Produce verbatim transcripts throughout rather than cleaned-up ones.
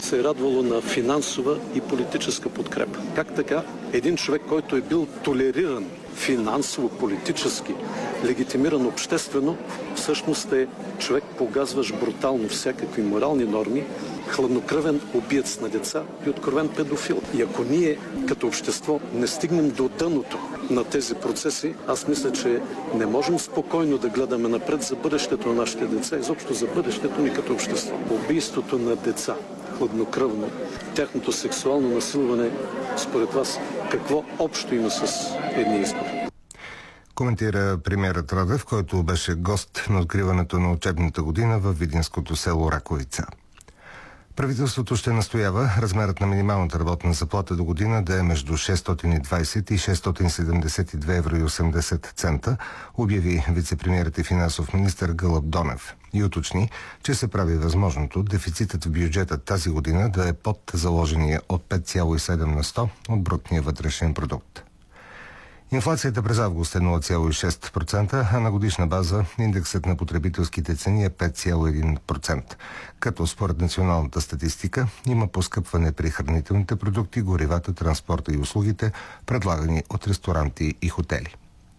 се е радвало на финансова и политическа подкрепа. Как така един човек, който е бил толериран финансово, политически, легитимиран обществено, всъщност е човек, погазващ брутално всякакви морални норми, хладнокръвен убиец на деца и откровен педофил. И ако ние като общество не стигнем до дъното на тези процеси, аз мисля, че не можем спокойно да гледаме напред за бъдещето на нашите деца, изобщо за бъдещето ни като общество. Убийството на деца, хладнокръвно, тяхното сексуално насилване, според вас, какво общо има с едни избори? Коментира премиерът Радев, който беше гост на откриването на учебната година в видинското село Раковица. Правителството ще настоява размерът на минималната работна заплата до година да е между шестстотин и двадесет и шестстотин седемдесет и две евро и осемдесет цента, обяви вице-премиерът и финансов министър Гълъб Донев и уточни, че се прави възможното дефицитът в бюджета тази година да е под заложения от пет цяло и седем на сто от брутния вътрешен продукт. Инфлацията през август е нула цяло и шест процента, а на годишна база индексът на потребителските цени е пет цяло и един процента, като според националната статистика има поскъпване при хранителните продукти, горивата, транспорта и услугите, предлагани от ресторанти и хотели.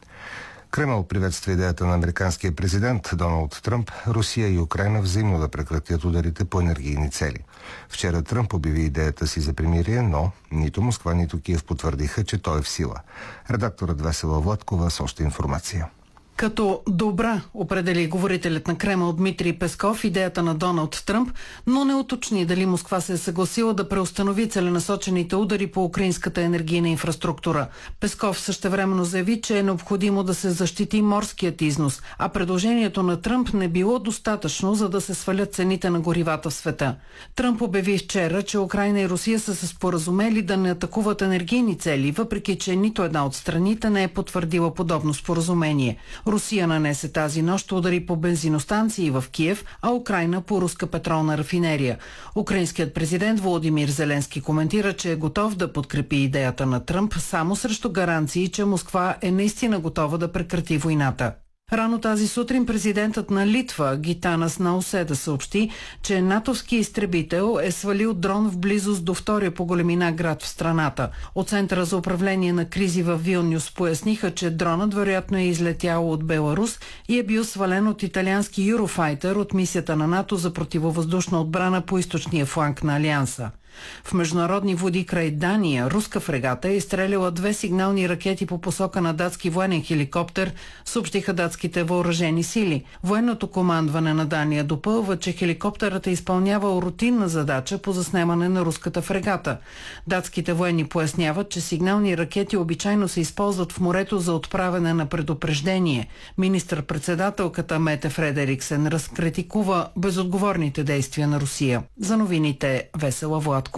Кремъл приветства идеята на американския президент Доналд Тръмп Русия и Украйна взаимно да прекратят ударите по енергийни цели. Вчера Тръмп обяви идеята си за примирие, но нито Москва, нито Киев потвърдиха, че той е в сила. Редакторът Весела Владкова с още информация. Като добра определи говорителят на Кремъл Дмитрий Песков идеята на Доналд Тръмп, но не уточни дали Москва се е съгласила да преустанови целенасочените удари по украинската енергийна инфраструктура. Песков същевременно заяви, че е необходимо да се защити морският износ, а предложението на Тръмп не било достатъчно, за да се свалят цените на горивата в света. Тръмп обяви вчера, че Украйна и Русия са се споразумели да не атакуват енергийни цели, въпреки че нито една от страните не е потвърдила подобно споразумение. Русия нанесе тази нощ удари по бензиностанции в Киев, а Украйна по руска петролна рафинерия. Украинският президент Володимир Зеленски коментира, че е готов да подкрепи идеята на Тръмп само срещу гаранции, че Москва е наистина готова да прекрати войната. Рано тази сутрин президентът на Литва Гитанас Науседа съобщи, че натовски изтребител е свалил дрон в близост до втория по големина град в страната. От Центъра за управление на кризи в Вилнюс поясниха, че дронът вероятно е излетял от Беларус и е бил свален от италиански Юрофайтер от мисията на НАТО за противовъздушна отбрана по източния фланг на Алианса. В международни води край Дания руска фрегата е изстреляла две сигнални ракети по посока на датски военен хеликоптер, съобщиха датските въоръжени сили. Военното командване на Дания допълва, че хеликоптерът е изпълнявал рутинна задача по заснемане на руската фрегата. Датските военни поясняват, че сигнални ракети обичайно се използват в морето за отправяне на предупреждение. Министър-председателката Мете Фредериксен разкритикува безотговорните действия на Русия. За новините Весела Владкова.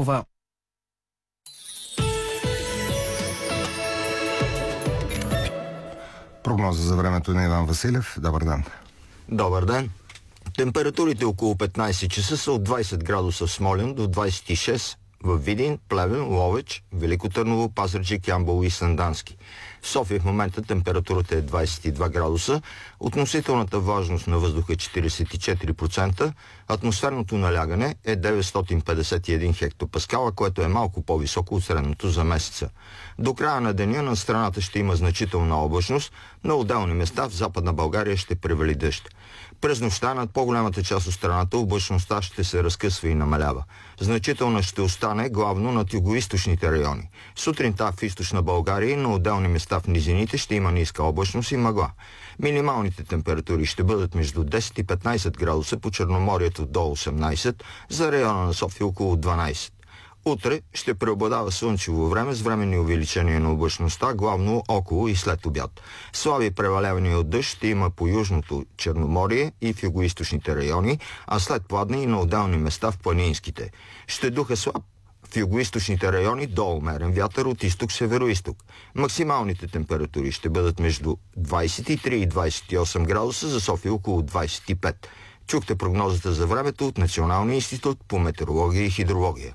Прогноза за времето на Иван Василев. Добър ден. Добър ден. Температурите около петнадесет часа са от двадесет градуса в Смолян до двадесет и шест в Видин, Плевен, Ловеч, Велико Търново, Пазарджик, Ямбол и Сандански. В София в момента температурата е двадесет и два градуса, относителната влажност на въздуха е четиридесет и четири процента, атмосферното налягане е деветстотин петдесет и един хектопаскала, което е малко по-високо от средното за месеца. До края на деня на страната ще има значителна облачност, на отделни места в Западна България ще превали дъжд. През нощта над по-голямата част от страната облачността ще се разкъсва и намалява. Значителна ще остане главно над югоизточните райони. Сутринта в източна България и на отделни места в низините ще има ниска облачност и мъгла. Минималните температури ще бъдат между десет и петнадесет градуса, по Черноморието до осемнадесет, за района на София около дванадесет. Утре ще преобладава слънчево време с временни увеличения на облачността, главно около и след обяд. Слаби превалявания от дъжд ще има по южното Черноморие и в югоизточните райони, а след пладне и на отделни места в планинските. Ще духа слаб в югоизточните райони до умерен вятър от изток-североизток. Максималните температури ще бъдат между двадесет и три и двадесет и осем градуса, за София около двадесет и пет. Чухте прогнозата за времето от Националния институт по метеорология и хидрология.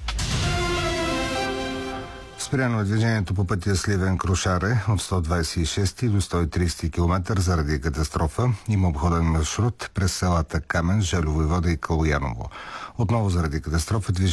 Спряно е движението по пътя Сливен-Крушаре от сто двадесет и шести до сто и тридесети километър заради катастрофа. Има обходен маршрут през селата Камен, Желево и Вода и Калояново. Отново заради катастрофа движението